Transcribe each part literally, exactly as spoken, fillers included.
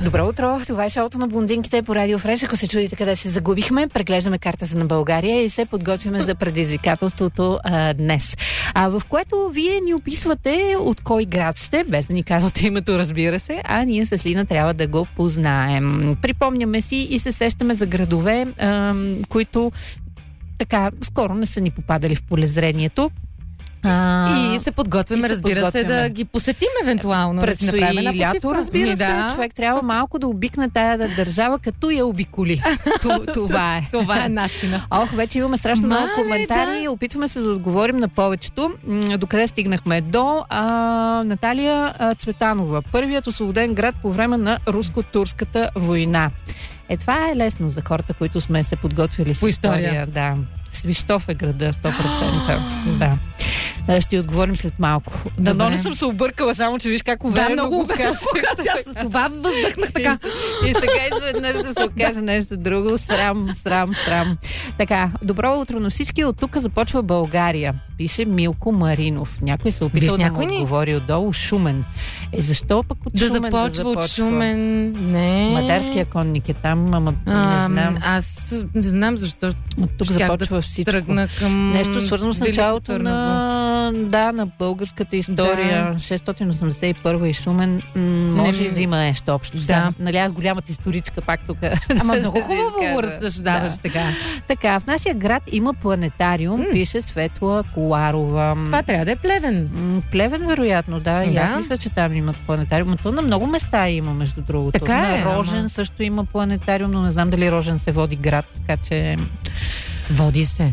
Добро утро! Това е шоуто на блондинките по Радио Фреш. Ако се чудите къде се загубихме, преглеждаме картата на България и се подготвяме за предизвикателството а, днес. А, в което вие ни описвате от кой град сте, без да ни казвате името, разбира се, а ние с Лина трябва да го познаем. Припомняме си и се сещаме за градове, а, които така скоро не са ни попадали в полезрението. А, и се подготвяме, и се разбира подготвяме. се, да ги посетим евентуално. Предстои да си лято, разбира се. Да. Човек трябва малко да обикне тая държава, като я обиколи. Това е. Това е начина. Ох, вече имаме страшно много коментари. Да. Опитваме се да отговорим на повечето. Докъде стигнахме? До а, Наталия Цветанова. Първият освободен град по време на руско-турската война. Е, това е лесно за хората, които сме се подготвили с история. история. Да. Свищов е града, сто процента. Да. Ще отговорим след малко. Да, но не съм се объркала, само че виж как уверено да, много го казах. Аз това въздъхнах така. И, и сега изведнъж да се окаже нещо друго. Срам, срам, срам. Така, добро утро на всички. От тук започва България. Пише Милко Маринов. Някой се опитал да му отговори отдолу. Шумен. Е, защо пък от да Шумен започва, да започва? От Шумен, не. Мадарския конник е там, ама а, не знам. Аз не знам защо. От тук започва да всичко. Тръгна към нещо свързано с началото на, да, на българската история. Да. шестстотин осемдесет и първа и Шумен. М- може и да има нещо общо. Да. Сам, нали, аз голямата историчка пак тук. Ама много хубаво го разсъждаваш да. така. Така, в нашия град има планетариум, м- пише Светла Коларова. Това трябва да е Плевен. М- Плевен, вероятно, да. И да. Аз мисля, че там имат планетариум. Но то на много места има, между другото. Така на е, Рожен ама... също има планетариум, но не знам дали Рожен се води град, така че... Води се.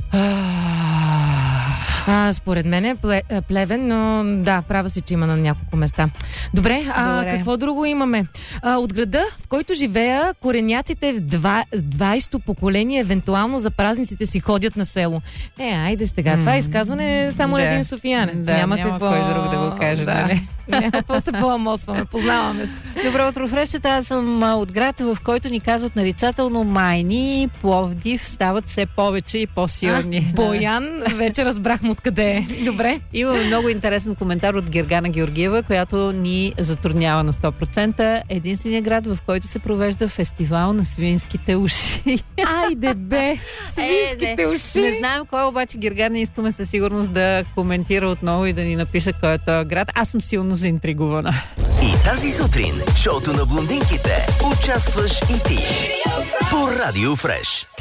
А, според мен е Плевен, но да, права си, че има на няколко места. Добре, а Добре. какво друго имаме? А, от града, в който живея, кореняците в двайсето поколение, евентуално за празниците си ходят на село. Е, айде сега, mm. това изказване е само да. един софиянец. Да, няма, няма какво... кой друг да го каже, да. нали? Няма, просто по-амосваме, познаваме се. Добро утро, Фрешчета. Аз съм от град, в който ни казват нарицателно майни, Пловдив стават все повече и по-силни. А, Боян, вече разбрахме откъде е. Добре. Има много интересен коментар от Гергана Георгиева, която ни затруднява на сто процента. Единственият град, в който се провежда фестивал на свинските уши. Айде бе! Свинските е, не, уши! Не знаем кой, обаче Гергана искаме със сигурност да коментира отново и да ни напише кой е този град. Аз съм силно заинтригувана. И тази сутрин в шоуто на блондинките участваш и ти по Радио Фреш.